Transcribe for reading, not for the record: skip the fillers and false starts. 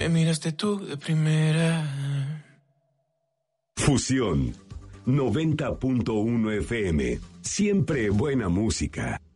Me miraste tú de primera. Fusión 90.1 FM. Siempre buena música.